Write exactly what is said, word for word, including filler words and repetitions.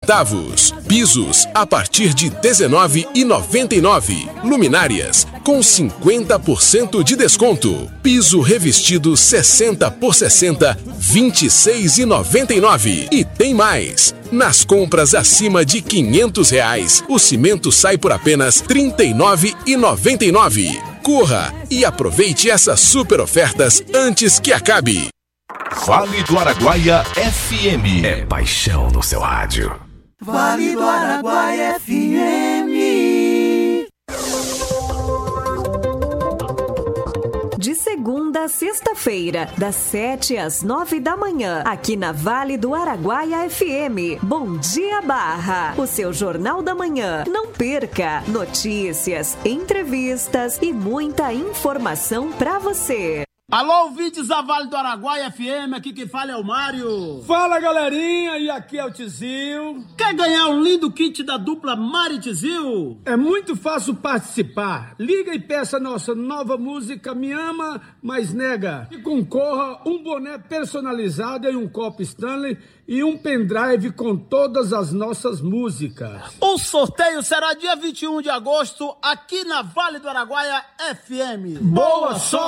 centavos. Pisos a partir de dezenove reais e noventa e nove centavos. Luminárias com cinquenta por cento de desconto. Piso revestido sessenta por sessenta, vinte e seis reais e noventa e nove centavos. E tem mais! Nas compras acima de quinhentos reais, o cimento sai por apenas trinta e nove reais e noventa e nove centavos. Corra e aproveite essas super ofertas antes que acabe. Vale do Araguaia F M. É paixão no seu rádio. Vale do Araguaia F M. De segunda a sexta-feira, das sete às nove da manhã, aqui na Vale do Araguaia F M. Bom dia, Barra. O seu Jornal da Manhã. Não perca notícias, entrevistas e muita informação para você. Alô, ouvintes da Vale do Araguaia F M, aqui quem fala é o Mário. Fala, galerinha, e aqui é o Tizil. Quer ganhar um lindo kit da dupla Mário e Tizil? É muito fácil participar. Liga e peça a nossa nova música Me Ama, Mas Nega. E concorra um boné personalizado e um copo Stanley e um pendrive com todas as nossas músicas. O sorteio será dia vinte e um de agosto, aqui na Vale do Araguaia F M. Boa sorte!